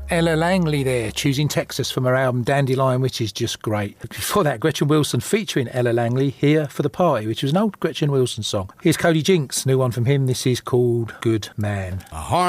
Ella Langley there, Choosing Texas from her album Dandelion, which is just great. Before that, Gretchen Wilson featuring Ella Langley, Here for the Party, which was an old Gretchen Wilson song. Here's Cody Jinks, new one from him. This is called Good Man.